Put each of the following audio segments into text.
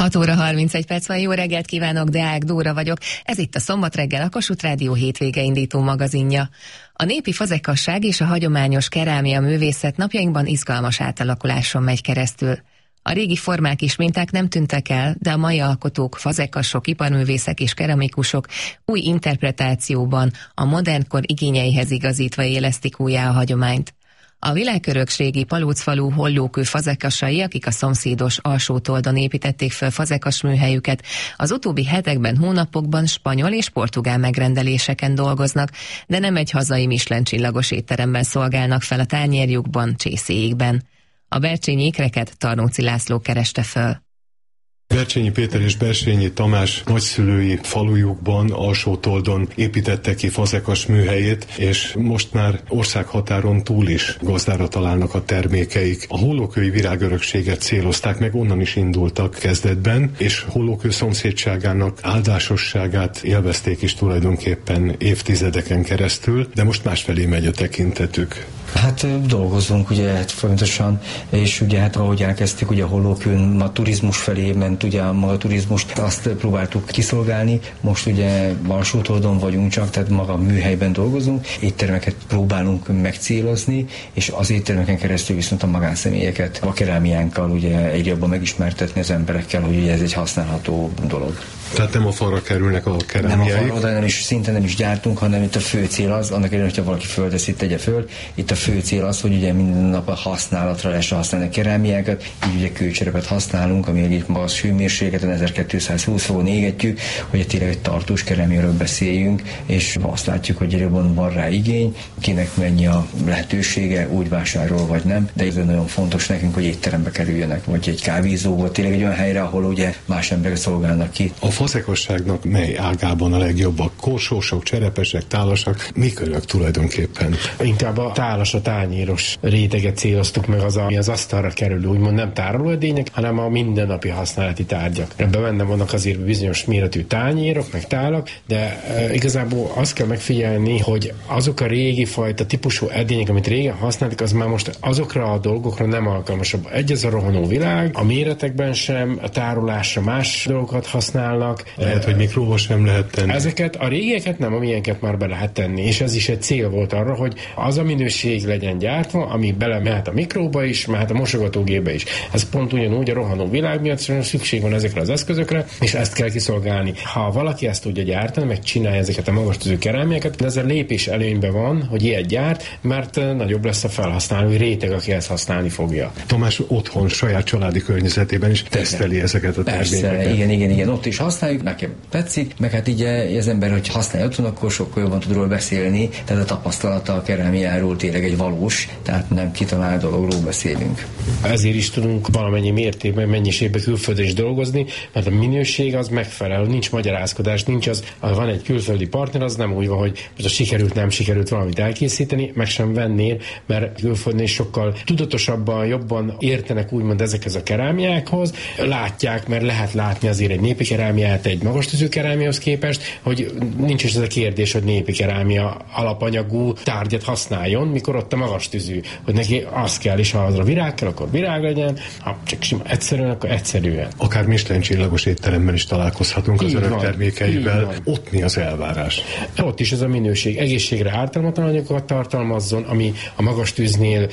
6 óra 31 perc van, jó reggelt kívánok, Deák Dóra vagyok. Ez itt a Szombat reggel, a Kossuth Rádió hétvége indító magazinja. A népi fazekasság és a hagyományos kerámia művészet napjainkban izgalmas átalakuláson megy keresztül. A régi formák és minták nem tűntek el, de a mai alkotók, fazekasok, iparművészek és keramikusok új interpretációban, a modern kor igényeihez igazítva élesztik újjá a hagyományt. A világörökségi Palócfalu hollókő fazekasai, akik a szomszédos Alsótoldon építették fel fazekas műhelyüket, az utóbbi hetekben, hónapokban spanyol és portugál megrendeléseken dolgoznak, de nem egy hazai Michelin csillagos étteremben szolgálnak fel a tányérjukban, csészéikben. A bercsényi ikreket Tarnóci László kereste föl. Bercsényi Péter és Bersényi Tamás nagyszülői falujukban, Alsótoldon építettek ki fazekas műhelyét, és most már országhatáron túl is gazdára találnak a termékeik. A hollókői virágörökséget célozták meg, onnan is indultak kezdetben, és hollókő szomszédságának áldásosságát élvezték is tulajdonképpen évtizedeken keresztül, de most másfelé megy a tekintetük. Hát dolgozunk ugye folyamatosan, és ugye hát ahogy elkezdtük, ugye a hollókőn a turizmus felé ment, ugye maga a turizmust, azt próbáltuk kiszolgálni, most ugye Alsótoldon vagyunk csak, tehát maga a műhelyben dolgozunk, éttermeket próbálunk megcélozni, és az éttermeken keresztül viszont a magánszemélyeket a kerámiánkkal ugye egyre jobban megismertetni az emberekkel, hogy ugye ez egy használható dolog. Tehát nem a falra kerülnek a kerámiáik? Nem a falra, oda szinte nem is gyártunk, hanem itt a fő cél az, annak ellenére, hogyha valaki földeszi, tegye föl. Itt a fő cél az, hogy ugye minden nap a használatra lehessen használni a kerámiákat, így ugye kőcserepet használunk, ami itt magas hőmérsékleten 1220 fokon égetjük, hogy tényleg egy tartós kerámiáról beszéljünk, és azt látjuk, hogy jobban van rá igény, kinek mennyi a lehetősége, úgy vásárol vagy nem, de ez nagyon fontos nekünk, hogy étterembe kerüljenek, vagy egy kávézóba, tényleg egy olyan helyre, ahol ugye más emberek szolgálnak ki. A fazekasságnak mely ágában a legjobbak? Korsósok, cserepesek, tálasak, mik önök tulajdonképpen? Inkább a tálas, a tányéros réteget céloztuk meg, ami az asztalra kerül, úgymond nem tárolóedények, hanem a mindennapi használati tárgyak. Ebben benne vannak azért bizonyos méretű tányérok, meg tálak, de igazából azt kell megfigyelni, hogy azok a régi fajta típusú edények, amit régen használtak, az már most azokra a dolgokra nem alkalmasabb. Egy az a rohanó világ, a méretekben sem, a tárolásra más dolgokat használnak. Lehet, hogy mikróba sem lehet tenni. Ezeket a régieket nem, amilyenket már be lehet tenni, és ez is egy cél volt arra, hogy az a minőség legyen gyártva, ami bele mehet a mikróba is, mehet a mosogatógépbe is. Ez pont ugyanúgy a rohanó világ miatt szükség van ezekre az eszközökre, és ezt kell kiszolgálni. Ha valaki ezt tudja gyártani, meg csinálja ezeket a magas tüzű kerámiákat, ez a lépés előnyben van, hogy ilyet gyárt, mert nagyobb lesz a felhasználói réteg, aki ezt használni fogja. Tamás otthon, saját családi környezetében is teszteli ezeket a termékeket. Igen, ott is használjuk, nekem tetszik, meg hát így az ember, hogy használja otthon, akkor sokkal jobban tud róla beszélni, tehát a tapasztalata a kerámiáról tényleg egy valós, tehát nem kitalált dologról beszélünk. Ezért is tudunk valamennyi mértékben, mennyiségben külföldön is dolgozni, mert a minőség az megfelelő, nincs magyarázkodás, nincs az, ha van egy külföldi partner, az nem úgy van, hogy most sikerült, nem sikerült valamit elkészíteni, meg sem vennél, mert külföldnél sokkal tudatosabban, jobban értenek úgymond ezekhez a kerámiákhoz, látják, mert lehet látni azért egy népi kerámiát egy magas tüzű kerámiához képest, hogy nincs is ez a kérdés, hogy népi kerámia alapanyagú tárgyat használjon, mikor ott a magas tüzű, hogy neki az kell, és ha azra virág kell, akkor virág legyen, ha csak sima egyszerűen, akkor egyszerűen. Akár Michelin csillagos étteremben is találkozhatunk az önök termékeivel. Ott mi az elvárás? Ott is ez a minőség. Egészségre ártalmatlan anyagokat tartalmazzon, ami a magas tűznél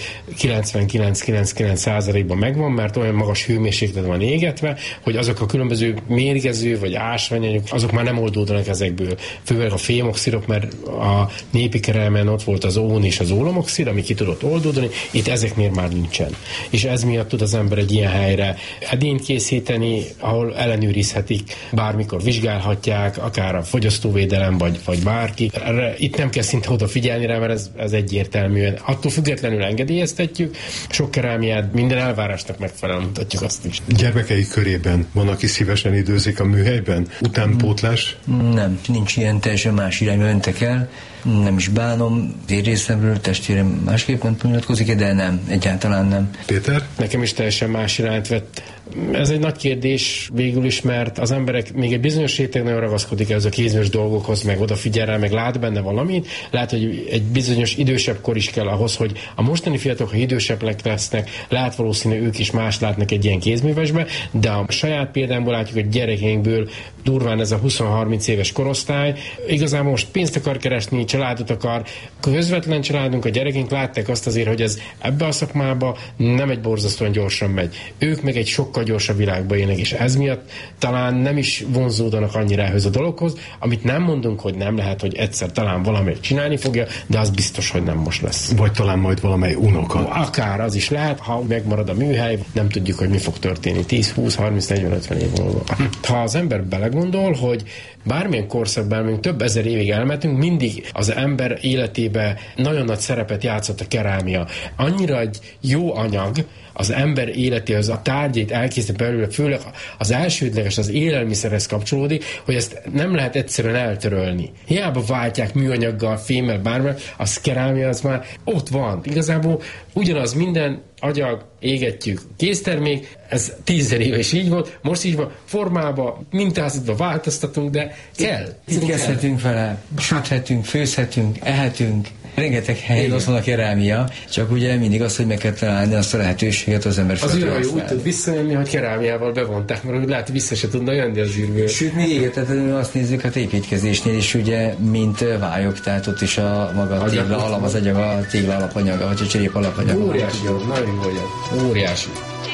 99,99%-ban megvan, mert olyan magas hőmérséklet van égetve, hogy azok a különböző mérgező vagy ásványanyagok, azok már nem oldódnak ezekből. Főleg a fémoxidok, mert a népi kerámián ott volt az ón és az ólomoxid, ami ki tudott oldódni, itt ezeknél már nincsen. És ez miatt tud az ember egy ilyen helyre edényt készíteni, ahol ellenőrizhetik, bármikor vizsgálhatják, akár a fogyasztóvédelem, vagy bárki. Erre itt nem kell szinte odafigyelni rá, mert ez egyértelműen. Attól függetlenül engedélyeztetjük, sok kerámiát minden elvárásnak megfelelően mutatjuk azt is. Gyermekei körében van, aki szívesen időzik a műhelyben? Utánpótlás? Nem, nincs ilyen, teljesen más irányba mentek el. Nem is bánom, én részemről testvérem másképp nem nyilatkozik, de nem, egyáltalán nem. Péter? Nekem is teljesen más irányt vett. Ez egy nagy kérdés végül is, mert az emberek még egy bizonyos réteg nagyon ragaszkodik ez a kézműves dolgokhoz, meg odafigyel rá, meg lát benne valamit. Lehet, hogy egy bizonyos idősebb kor is kell ahhoz, hogy a mostani fiatalok, ha idősebbek lesznek, lehet valószínű ők is más látnak egy ilyen kézművesbe, de a saját példámból látjuk, hogy gyerekeinkből durván ez a 20-30 éves korosztály igazából most pénzt akar keresni, családot akar, közvetlen családunk, a gyerekeink látták azt azért, hogy ez ebbe a szakmába nem egy borzasztóan gyorsan megy. Ők meg egy sokkal gyorsabb világba élnek, és ez miatt talán nem is vonzódanak annyira ehhez a dologhoz, amit nem mondunk, hogy nem lehet, hogy egyszer talán valamelyik csinálni fogja, de az biztos, hogy nem most lesz. Vagy talán majd valamely unoka. Akár az is lehet, ha megmarad a műhely, nem tudjuk, hogy mi fog történni 10, 20, 30, 40, 50 év múlva. Ha az ember belegondol, hogy bármilyen korszakban, még több ezer évig elmentünk, mindig az ember életébe nagyon nagy szerepet játszott a kerámia. Annyira egy jó anyag, az ember életéhez, a tárgyait elkészíteni belőle, főleg az elsődleges, az élelmiszerhez kapcsolódik, hogy ezt nem lehet egyszerűen eltörölni. Hiába váltják műanyaggal, fémmel, bármilyen, az kerámia, az már ott van. Igazából ugyanaz minden agyag, égetjük, késztermék, ez 10 éve is így volt, most így van, formába, mintázatba változtatunk, de kell. Itt kezdhetünk vele, süthetünk, főzhetünk, ehetünk, rengeteg helyen ott van a kerámia, csak ugye mindig az, hogy meg kell találni azt a lehetőséget az ember az űrhajó úgy tud visszajönni, hogy kerámiával bevonták, mert úgy lehet, hogy vissza se tudna jönni az űrből. Sőt, mi égetetlenül azt nézzük, hát építkezésnél is ugye, mint vályok, tehát ott is a maga tégla alap, az agyaga, a tégla alapanyaga, vagy a cserép alapanyaga. Óriási, nagyon jó, óriási.